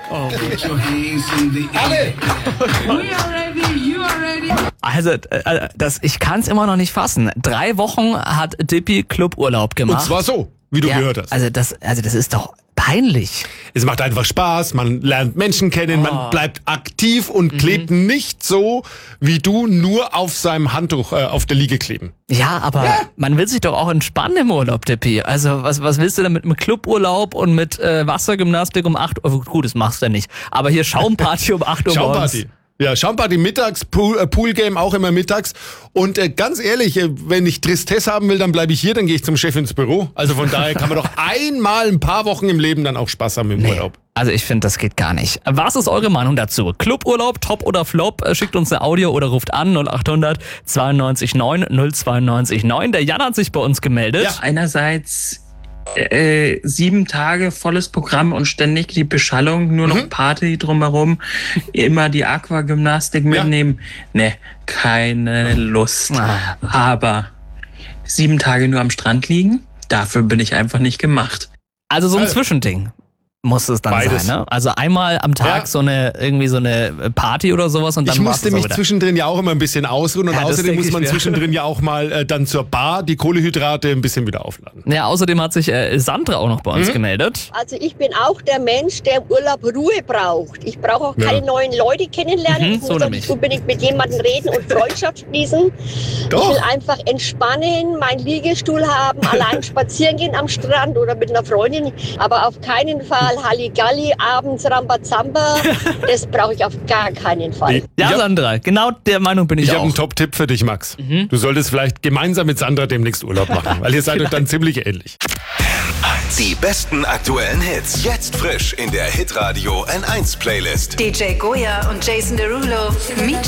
Put your hands in the air. We are ready, you are ready. Also, ich kann es immer noch nicht fassen. 3 Wochen hat Dippy Cluburlaub gemacht. Und zwar so, wie du gehört hast. Also das ist doch peinlich. Es macht einfach Spaß, man lernt Menschen kennen, man bleibt aktiv und klebt nicht so, wie du, nur auf seinem Handtuch auf der Liege kleben. Ja, aber man will sich doch auch entspannen im Urlaub, Dippy. Also was willst du denn mit einem Cluburlaub und mit Wassergymnastik um 8 Uhr? Gut, das machst du ja nicht. Aber hier Schaumparty um 8 Uhr morgens. Schaumparty. Ja, Schaumparty mittags, Poolgame auch immer mittags. Und ganz ehrlich, wenn ich Tristesse haben will, dann bleibe ich hier, dann gehe ich zum Chef ins Büro. Also von daher kann man doch einmal ein paar Wochen im Leben dann auch Spaß haben im Urlaub. Also ich finde, das geht gar nicht. Was ist eure Meinung dazu? Cluburlaub, Top oder Flop? Schickt uns eine Audio oder ruft an 0800 92 9 092 9. Der Jan hat sich bei uns gemeldet. Ja. Einerseits 7 Tage volles Programm und ständig die Beschallung, nur noch Party drumherum, immer die Aquagymnastik mitnehmen. Ne, keine Lust. Aber 7 Tage nur am Strand liegen, dafür bin ich einfach nicht gemacht. Also so ein Zwischending muss es dann Beides. sein, ne? Also einmal am Tag so eine Party oder sowas und dann Ich musste mich wieder. zwischendrin ja auch immer ein bisschen ausruhen und Ja, das außerdem denk muss man ich mir. zwischendrin ja auch mal dann zur Bar die Kohlenhydrate ein bisschen wieder aufladen. Ja, außerdem hat sich Sandra auch noch bei uns gemeldet. Also ich bin auch der Mensch, der im Urlaub Ruhe braucht. Ich brauche auch keine neuen Leute kennenlernen. Ich so muss auch nämlich. nicht unbedingt mit jemandem reden und Freundschaft schließen. Doch. Ich will einfach entspannen, meinen Liegestuhl haben, allein spazieren gehen am Strand oder mit einer Freundin. Aber auf keinen Fall Halligalli, abends Rambazamba. Das brauche ich auf gar keinen Fall. Ja, Sandra, genau der Meinung bin ich Ich habe auch. einen Top-Tipp für dich, Max. Du solltest vielleicht gemeinsam mit Sandra demnächst Urlaub machen, weil ihr seid euch dann ziemlich ähnlich. Die besten aktuellen Hits. Jetzt frisch in der Hitradio N1 Playlist. DJ Goya und Jason Derulo. Meet